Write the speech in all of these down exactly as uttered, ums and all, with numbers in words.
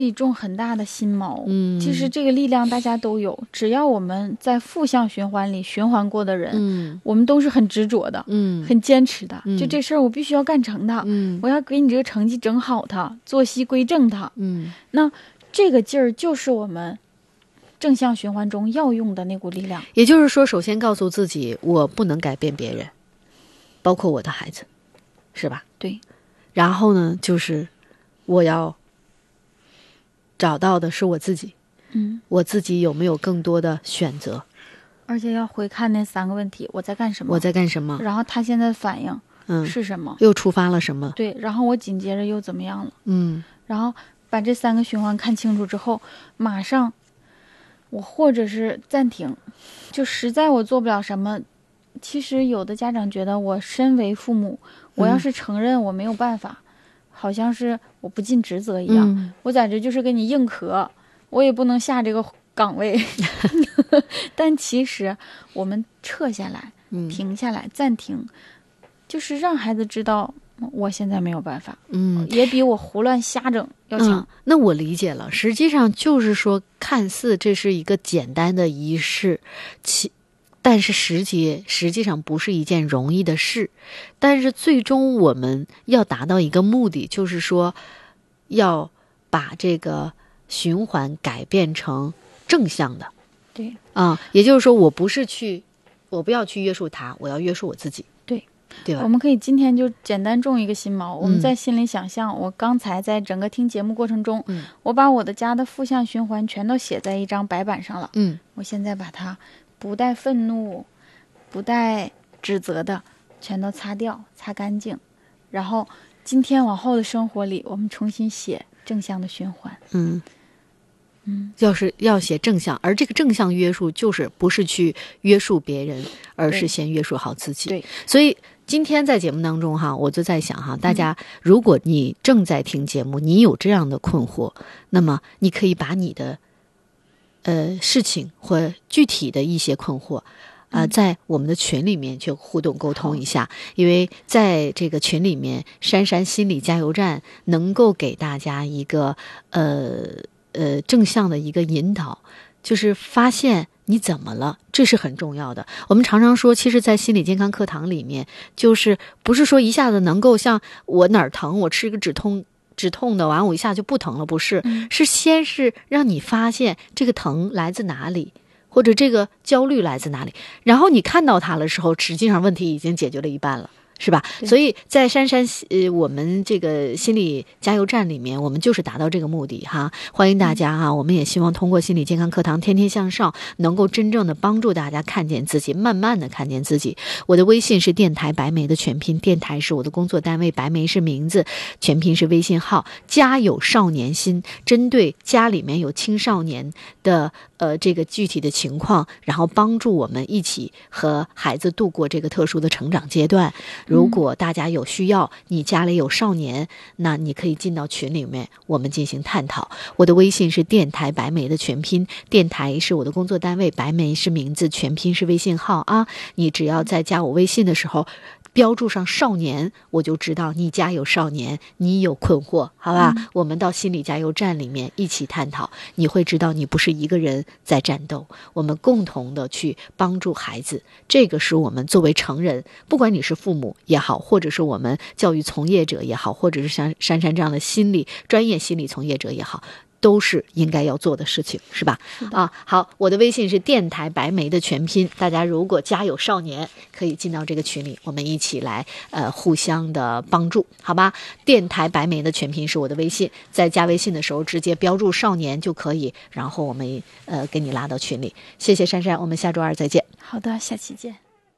一种很大的心锚。 嗯， 其实这个力量大家都有，只要我们在负向循环里循环过的人， 嗯， 我们都是很执着的， 嗯， 很坚持的， 嗯， 就这事儿我必须要干成它， 嗯， 我要给你这个成绩整好它，作息归正它， 嗯， 那这个劲儿就是我们正向循环中要用的那股力量。 也就是说，首先告诉自己，我不能改变别人，包括我的孩子，是吧？ 对。 然后呢，就是我要找到的是我自己， 嗯， 我自己有没有更多的选择， 而且要回看那三个问题：我在干什么？ 我在干什么？ 然后他现在的反应嗯是什么？ 又触发了什么？ 对，然后我紧接着又怎么样了？ 嗯， 然后把这三个循环看清楚之后，马上我或者是暂停，就实在我做不了什么。其实有的家长觉得我身为父母，我要是承认我没有办法，嗯、好像是我不尽职责一样。 嗯、 我在这就是给你硬壳，我也不能下这个岗位。但其实我们撤下来，停下来，暂停，就是让孩子知道我现在没有办法， 嗯， 也比我胡乱瞎整要强。 嗯、那我理解了，实际上就是说，看似这是一个简单的仪式，其但是实际实际上不是一件容易的事，但是最终我们要达到一个目的，就是说要把这个循环改变成正向的。 对啊、嗯，也就是说，我不是去，我不要去约束他，我要约束我自己。 对， 对吧？ 我们可以今天就简单种一个心锚， 嗯、 我们在心里想象，我刚才在整个听节目过程中， 嗯， 我把我的家的负向循环全都写在一张白板上了。 嗯， 我现在把它不带愤怒、不带指责的全都擦掉、擦干净，然后今天往后的生活里，我们重新写正向的循环。 嗯嗯， 要是要写正向，而这个正向约束就是不是去约束别人，而是先约束好自己。 对， 所以今天在节目当中哈，我就在想哈，大家如果你正在听节目，你有这样的困惑，那么你可以把你的呃事情或具体的一些困惑。呃，在我们的群里面去互动沟通一下，因为在这个群里面，珊珊心理加油站能够给大家一个呃呃正向的一个引导，就是发现你怎么了，这是很重要的。我们常常说，其实在心理健康课堂里面，就是不是说一下子能够像我哪儿疼，我吃一个止痛止痛的，完我一下就不疼了，不是，是先是让你发现这个疼来自哪里。或者这个焦虑来自哪里，然后你看到它的时候，实际上问题已经解决了一半了，是吧？所以在珊珊呃我们这个心理加油站里面，我们就是达到这个目的哈，欢迎大家哈、嗯、我们也希望通过心理健康课堂天天向上，能够真正的帮助大家看见自己，慢慢的看见自己。我的微信是电台白梅的全拼，电台是我的工作单位，白梅是名字，全拼是微信号。家有少年心，针对家里面有青少年的呃这个具体的情况，然后帮助我们一起和孩子度过这个特殊的成长阶段。如果大家有需要，你家里有少年，那你可以进到群里面，我们进行探讨。我的微信是电台白梅的全拼，电台是我的工作单位，白梅是名字，全拼是微信号啊。你只要在加我微信的时候标注上少年，我就知道你家有少年，你有困惑，好吧、嗯、我们到心理加油站里面一起探讨，你会知道你不是一个人在战斗，我们共同的去帮助孩子。这个是我们作为成人，不管你是父母也好，或者是我们教育从业者也好，或者是像珊珊这样的心理专业心理从业者也好，都是应该要做的事情，是吧？ 是的啊，好，我的微信是电台白梅的全拼，大家如果家有少年，可以进到这个群里，我们一起来呃互相的帮助，好吧？电台白梅的全拼是我的微信，在加微信的时候直接标注少年就可以，然后我们呃给你拉到群里。谢谢珊珊，我们下周二再见。 好的，下期见。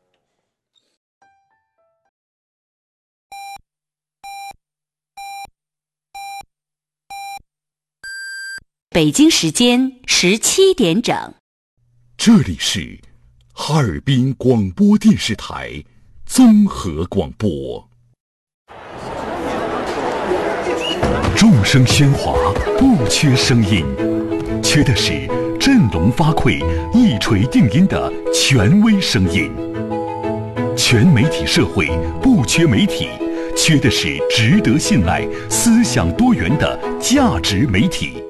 北京时间十七点整， 这里是哈尔滨广播电视台综合广播。众生喧哗，不缺声音，缺的是振聋发聩、一锤定音的权威声音。全媒体社会不缺媒体，缺的是值得信赖、思想多元的价值媒体。